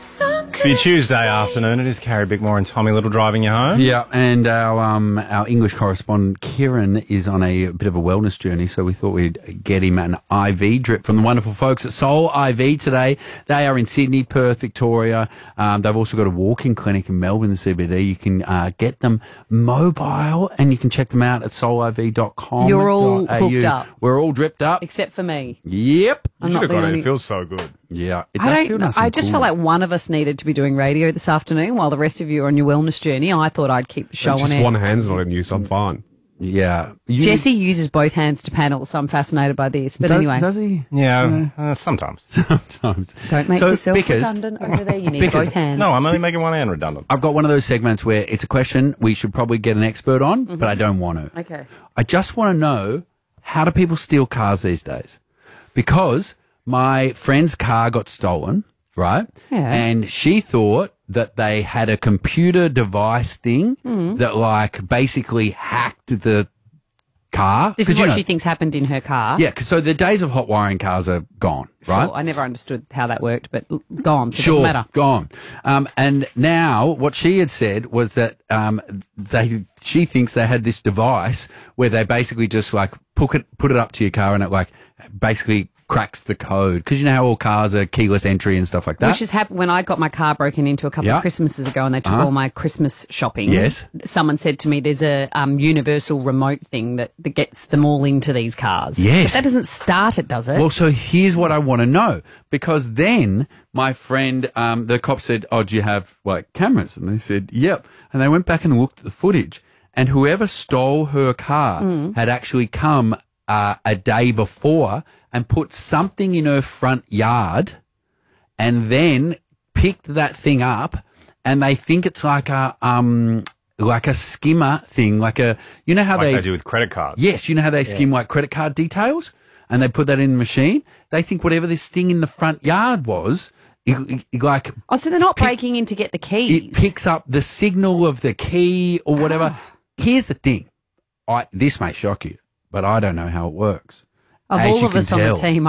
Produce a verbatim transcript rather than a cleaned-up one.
It's so good. For your Tuesday afternoon, it is Carrie Bickmore and Tommy Little driving you home. Yeah, and our um, our English correspondent Kieran is on a bit of a wellness journey, so we thought we'd get him an I V drip from the wonderful folks at Soul I V today. They are in Sydney, Perth, Victoria. Um, they've also got a walk-in clinic in Melbourne, the C B D. You can uh, get them mobile, and you can check them out at soul I V dot com. You're all hooked up. We're all dripped up. Except for me. Yep. You I'm should not have the got it. only... It feels so good. Yeah. It does I feel don't. nice I and just cool. felt like one of us needed to be doing radio this afternoon while the rest of you are on your wellness journey. I thought I'd keep the show Just on air. one hand's not in use. I'm fine. Yeah. You, Jesse uses both hands to panel, so I'm fascinated by this. But does, anyway, Does he? Yeah, uh, sometimes. Sometimes. don't make So, yourself Bickers- redundant over there. You need Bickers- both hands. No, I'm only making one hand redundant. I've got one of those segments where it's a question we should probably get an expert on, Mm-hmm. but I don't want to. Okay. I just want to know, how do people steal cars these days? Because my friend's car got stolen, right? Yeah. And she thought that they had a computer device thing Mm. that, like, basically hacked the car. This 'Cause, is you what know- she thinks happened in her car. Yeah, 'cause so the days of hot wiring cars are gone, right? Sure, I never understood how that worked, but go on. So it Sure, doesn't matter. gone. Um, and now what she had said was that um, they she thinks they had this device where they basically just like put it put it up to your car and it like basically cracks the code, because you know how all cars are keyless entry and stuff like that. Which has happened when I got my car broken into a couple Yeah. of Christmases ago and they took Uh-huh. all my Christmas shopping. Yes. Someone said to me there's a um, universal remote thing that, that gets them all into these cars. Yes. But that doesn't start it, does it? Well, so here's what I want to know, because then my friend, um, the cop said, "Oh, do you have like cameras?" And they said, "Yep." And they went back and looked at the footage, and whoever stole her car Mm. had actually come uh, a day before and put something in her front yard, and then picked that thing up, and they think it's like a um like a skimmer thing, like a you know how Like they they do with credit cards. Yes, you know how they skim like credit card details, and they put that in the machine. They think whatever this thing in the front yard was, it, it- it like oh, so they're not pick- breaking in to get the keys. it picks up the signal of the key or whatever. Here's the thing, I this may shock you, but I don't know how it works. of As all you of can us on the tell. team,